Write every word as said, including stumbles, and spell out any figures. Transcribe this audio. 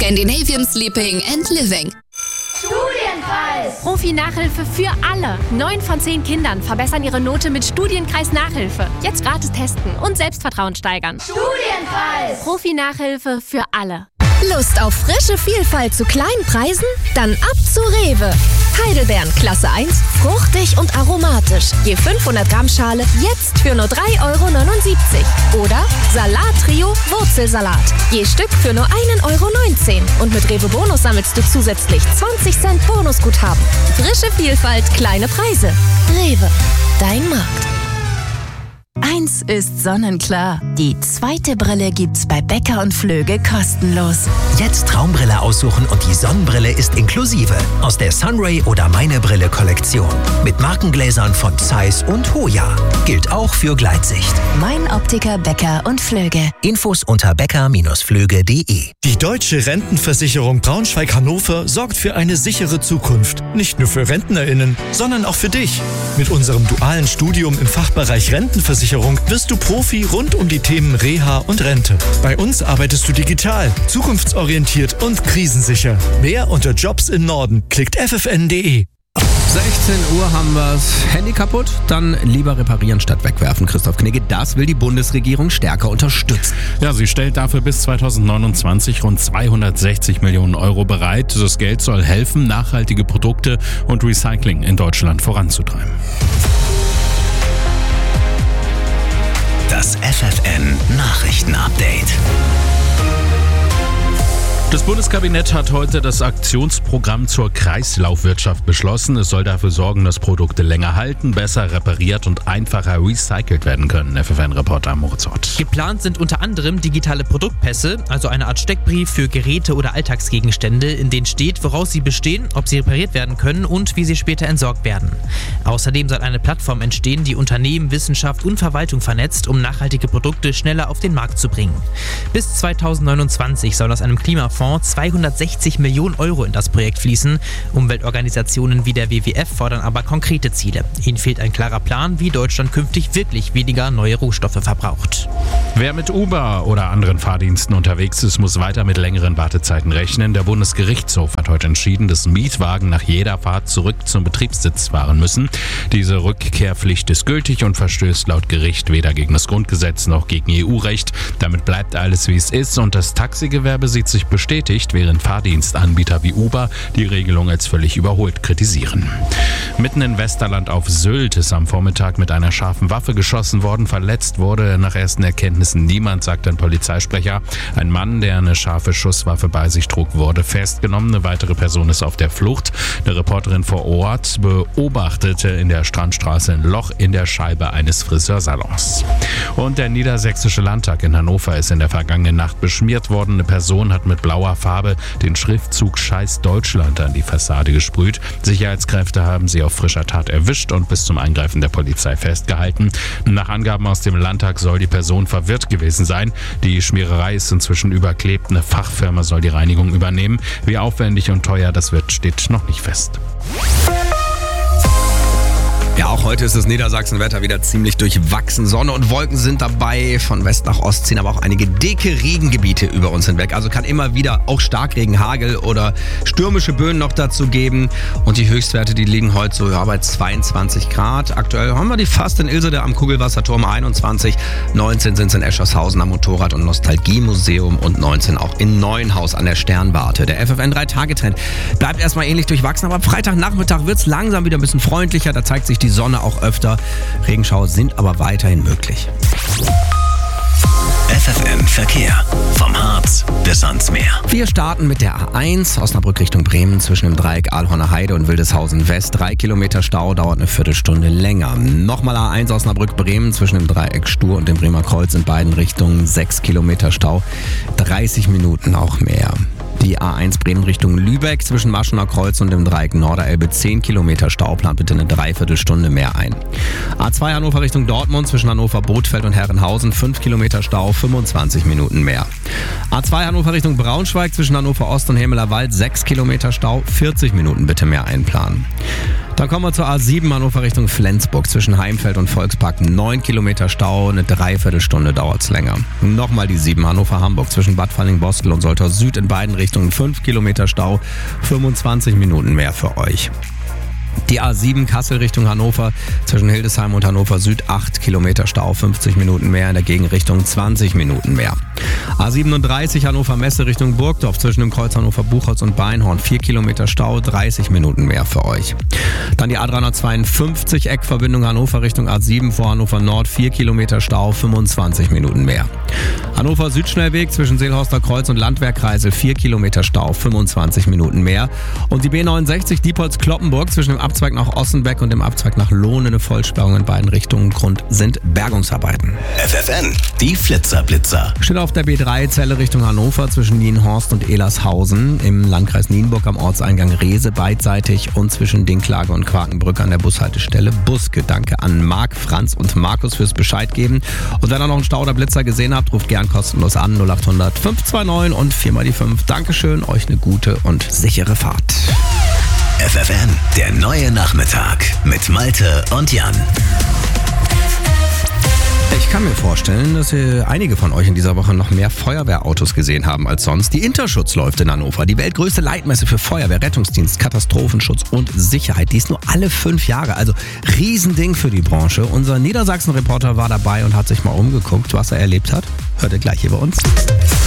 Scandinavian Sleeping and Living. Studienkreis! Profi-Nachhilfe für alle. Neun von zehn Kindern verbessern ihre Note mit Studienkreis-Nachhilfe. Jetzt gratis testen und Selbstvertrauen steigern. Studienkreis! Profi-Nachhilfe für alle. Lust auf frische Vielfalt zu kleinen Preisen? Dann ab zu Rewe. Heidelbeeren Klasse eins, fruchtig und aromatisch. Je fünfhundert Gramm Schale jetzt für nur drei Euro neunundsiebzig. Oder Salat-Trio Wurzelsalat. Je Stück für nur ein Euro neunzehn. Und mit Rewe Bonus sammelst du zusätzlich zwanzig Cent Bonusguthaben. Frische Vielfalt, kleine Preise. Rewe, dein Markt. Eins ist sonnenklar. Die zweite Brille gibt's bei Becker und Flöge kostenlos. Jetzt Traumbrille aussuchen und die Sonnenbrille ist inklusive. Aus der Sunray oder Meine Brille Kollektion. Mit Markengläsern von Zeiss und Hoya. Gilt auch für Gleitsicht. Mein Optiker Becker und Flöge. Infos unter becker Bindestrich flöge punkt de. Die Deutsche Rentenversicherung Braunschweig-Hannover sorgt für eine sichere Zukunft. Nicht nur für RentnerInnen, sondern auch für dich. Mit unserem dualen Studium im Fachbereich Rentenversicherung wirst du Profi rund um die Themen Reha und Rente. Bei uns arbeitest du digital, zukunftsorientiert und krisensicher. Mehr unter Jobs im Norden. Klickt f f n punkt de. sechzehn Uhr haben wir's. Handy kaputt? Dann lieber reparieren statt wegwerfen. Christoph Knigge, das will die Bundesregierung stärker unterstützen. Ja, sie stellt dafür bis zweitausendneunundzwanzig rund zweihundertsechzig Millionen Euro bereit. Das Geld soll helfen, nachhaltige Produkte und Recycling in Deutschland voranzutreiben. Das F F N Nachrichten-Update. Das Bundeskabinett hat heute das Aktionsprogramm zur Kreislaufwirtschaft beschlossen. Es soll dafür sorgen, dass Produkte länger halten, besser repariert und einfacher recycelt werden können. F F N-Reporter Moritz Ott. Geplant sind unter anderem digitale Produktpässe, also eine Art Steckbrief für Geräte oder Alltagsgegenstände, in denen steht, woraus sie bestehen, ob sie repariert werden können und wie sie später entsorgt werden. Außerdem soll eine Plattform entstehen, die Unternehmen, Wissenschaft und Verwaltung vernetzt, um nachhaltige Produkte schneller auf den Markt zu bringen. Bis zweitausendneunundzwanzig soll aus einem Klimafonds zweihundertsechzig Millionen Euro in das Projekt fließen. Umweltorganisationen wie der W W F fordern aber konkrete Ziele. Ihnen fehlt ein klarer Plan, wie Deutschland künftig wirklich weniger neue Rohstoffe verbraucht. Wer mit Uber oder anderen Fahrdiensten unterwegs ist, muss weiter mit längeren Wartezeiten rechnen. Der Bundesgerichtshof hat heute entschieden, dass Mietwagen nach jeder Fahrt zurück zum Betriebssitz fahren müssen. Diese Rückkehrpflicht ist gültig und verstößt laut Gericht weder gegen das Grundgesetz noch gegen E U-Recht. Damit bleibt alles, wie es ist, und das Taxigewerbe sieht sich bestätigt, während Fahrdienstanbieter wie Uber die Regelung als völlig überholt kritisieren. Mitten in Westerland auf Sylt ist am Vormittag mit einer scharfen Waffe geschossen worden. Verletzt wurde nach ersten Erkenntnissen niemand, sagt ein Polizeisprecher. Ein Mann, der eine scharfe Schusswaffe bei sich trug, wurde festgenommen. Eine weitere Person ist auf der Flucht. Eine Reporterin vor Ort beobachtete in der Strandstraße ein Loch in der Scheibe eines Friseursalons. Und der Niedersächsische Landtag in Hannover ist in der vergangenen Nacht beschmiert worden. Eine Person hat mit blauer Farbe den Schriftzug Scheiß Deutschland an die Fassade gesprüht. Sicherheitskräfte haben sie auf frischer Tat erwischt und bis zum Eingreifen der Polizei festgehalten. Nach Angaben aus dem Landtag soll die Person verwirrt gewesen sein. Die Schmiererei ist inzwischen überklebt. Eine Fachfirma soll die Reinigung übernehmen. Wie aufwendig und teuer das wird, steht noch nicht fest. Ja, auch heute ist das Niedersachsen-Wetter wieder ziemlich durchwachsen. Sonne und Wolken sind dabei, von West nach Ost ziehen aber auch einige dicke Regengebiete über uns hinweg. Also kann immer wieder auch Starkregen, Hagel oder stürmische Böen noch dazu geben. Und die Höchstwerte, die liegen heute so ja, bei zweiundzwanzig Grad. Aktuell haben wir die fast in Ilsede am Kugelwasserturm einundzwanzig. neunzehn sind es in Eschershausen am Motorrad- und Nostalgiemuseum und neunzehn auch in Neuenhaus an der Sternwarte. Der F F N drei Tage Trend bleibt erstmal ähnlich durchwachsen, aber ab Freitagnachmittag wird es langsam wieder ein bisschen freundlicher. Da zeigt sich die Sonne auch öfter. Regenschauer sind aber weiterhin möglich. F F N Verkehr. Vom Harz bis ans Meer. Wir starten mit der A eins, Osnabrück Richtung Bremen, zwischen dem Dreieck Aalhorner Heide und Wildeshausen West. Drei Kilometer Stau, dauert eine Viertelstunde länger. Nochmal A eins Osnabrück Bremen, zwischen dem Dreieck Stur und dem Bremer Kreuz in beiden Richtungen. Sechs Kilometer Stau, dreißig Minuten auch mehr. Die A eins Bremen Richtung Lübeck zwischen Maschener Kreuz und dem Dreieck Norderelbe zehn Kilometer Stau, plant bitte eine Dreiviertelstunde mehr ein. A zwei Hannover Richtung Dortmund zwischen Hannover Bothfeld und Herrenhausen fünf Kilometer Stau, fünfundzwanzig Minuten mehr. A zwei Hannover Richtung Braunschweig zwischen Hannover Ost und Hemeler Wald sechs Kilometer Stau, vierzig Minuten bitte mehr einplanen. Dann kommen wir zur A sieben Hannover Richtung Flensburg. Zwischen Heimfeld und Volkspark neun Kilometer Stau, eine Dreiviertelstunde dauert's länger. Nochmal die sieben Hannover-Hamburg zwischen Bad Falling-Bostel und Soltau Süd in beiden Richtungen fünf Kilometer Stau, fünfundzwanzig Minuten mehr für euch. Die A sieben Kassel Richtung Hannover zwischen Hildesheim und Hannover Süd acht Kilometer Stau, fünfzig Minuten mehr, in der Gegenrichtung zwanzig Minuten mehr. A siebenunddreißig Hannover Messe Richtung Burgdorf zwischen dem Kreuz Hannover Buchholz und Beinhorn vier Kilometer Stau, dreißig Minuten mehr für euch. Dann die A dreihundertzweiundfünfzig Eckverbindung Hannover Richtung A sieben vor Hannover Nord vier Kilometer Stau, fünfundzwanzig Minuten mehr. Hannover Südschnellweg zwischen Seelhorster Kreuz und Landwehrkreisel vier Kilometer Stau, fünfundzwanzig Minuten mehr. Und die B neunundsechzig Diepholz-Kloppenburg zwischen dem Abzweig nach Ossenbeck und dem Abzweig nach Lohn eine Vollsperrung in beiden Richtungen. Grund sind Bergungsarbeiten. F F N, die Flitzerblitzer. Steht auf der B drei Zelle Richtung Hannover zwischen Nienhorst und Elershausen im Landkreis Nienburg am Ortseingang Reese beidseitig und zwischen Dinklage und Quakenbrück an der Bushaltestelle Buske. Danke an Marc, Franz und Markus fürs Bescheid geben. Und wenn ihr noch einen Stau oder Blitzer gesehen habt, ruft gern kostenlos an null acht hundert fünf zwei neun und vier mal die fünf. Dankeschön, euch eine gute und sichere Fahrt. F F N, der neue Nachmittag mit Malte und Jan. Ich kann mir vorstellen, dass ihr einige von euch in dieser Woche noch mehr Feuerwehrautos gesehen haben als sonst. Die Interschutz läuft in Hannover, die weltgrößte Leitmesse für Feuerwehr, Rettungsdienst, Katastrophenschutz und Sicherheit. Die ist nur alle fünf Jahre, also Riesending für die Branche. Unser Niedersachsen-Reporter war dabei und hat sich mal umgeguckt, was er erlebt hat. Hört ihr gleich hier bei uns.